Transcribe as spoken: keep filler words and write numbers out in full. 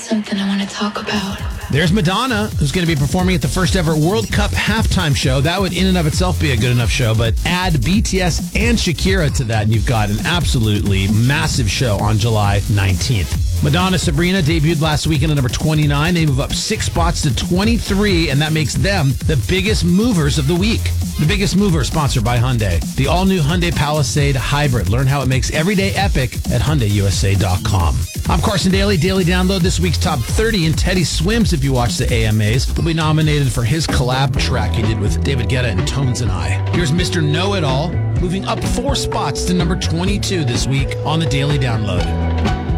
something I want to talk about. There's Madonna, who's going to be performing at the first ever World Cup halftime show. That would in and of itself be a good enough show, but add B T S and Shakira to that, and you've got an absolutely massive show on July nineteenth. Madonna Sabrina debuted last weekend at number twenty-nine. They move up six spots to twenty-three, and that makes them the biggest movers of the week. The Biggest Mover, sponsored by Hyundai. The all-new Hyundai Palisade Hybrid. Learn how it makes every day epic at Hyundai U S A dot com. I'm Carson Daly. Daily Download this week's top thirty, and Teddy Swims, if you watch the A M As, will be nominated for his collab track he did with David Guetta and Tones and I. Here's Mister Know-It-All, moving up four spots to number twenty-two this week on the Daily Download.